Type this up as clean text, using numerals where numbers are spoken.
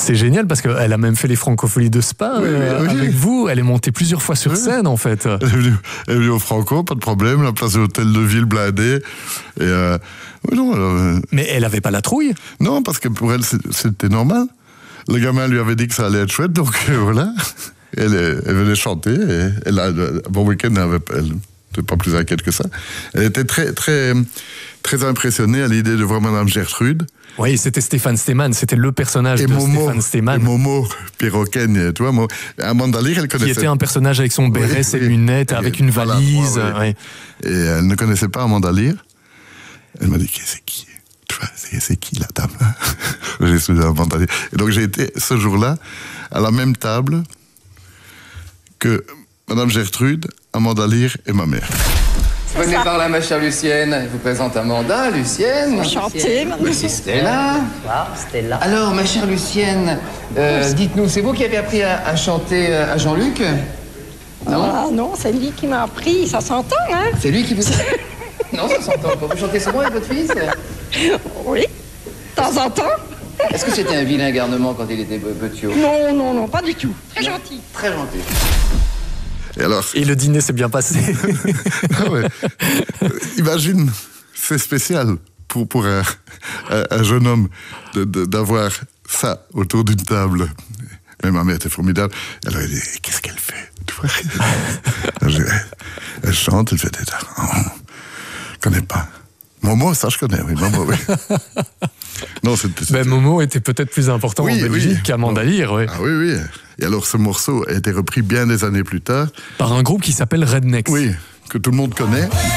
C'est génial parce qu'elle a même fait les Francopholies de Spa avec vous. Elle est montée plusieurs fois sur scène, en fait. Elle est venue au Franco, pas de problème, la place de l'hôtel de ville blindée. Mais elle n'avait pas la trouille? Non, parce que pour elle, c'était normal. Le gamin lui avait dit que ça allait être chouette, donc voilà. Elle venait chanter, et elle a un bon week-end, elle n'était pas plus inquiète que ça. Elle était très, très, très impressionnée à l'idée de voir Madame Gertrude. Oui, c'était Stéphane Stéman, c'était le personnage de Stéphane Stéman. Et Momo, perroquet, tu vois, Amanda Lear, elle connaissait. Qui était un personnage avec son béret, ses lunettes, avec une valise. Et elle ne connaissait pas Amanda Lear. Elle m'a dit, c'est qui? Tu vois, c'est qui la dame? J'ai soudé Amanda Lear. Et donc j'ai été ce jour-là à la même table que Madame Gertrude, Amanda Lear et ma mère. Venez par là, ma chère Lucienne. Je vous présente Amanda, Lucienne. Enchantée. Voici Stella. Stella. Alors, ma chère Lucienne, dites-nous, c'est vous qui avez appris à chanter à Jean-Luc? Non. Ah non, c'est lui qui m'a appris. Ça s'entend, hein? C'est lui qui vous... Non, ça s'entend pas. Vous chantez souvent avec votre fils? Oui, de temps en temps. Est-ce que c'était un vilain garnement quand il était petit? Non, pas du tout. Très gentil. Très gentil. Et le dîner s'est bien passé. Ah ouais. Imagine, c'est spécial pour un jeune homme d'avoir ça autour d'une table. Mais ma mère était formidable. Elle avait dit, qu'est-ce qu'elle fait? Tu vois? Elle chante, elle fait des... Je connais pas. Momo, ça je connais, oui. Momo, oui. Non, Momo était peut-être plus important en Belgique qu'Amanda Lear, oui. Ah oui. Et alors ce morceau a été repris bien des années plus tard. Par un groupe qui s'appelle Rednecks. Oui, que tout le monde connaît.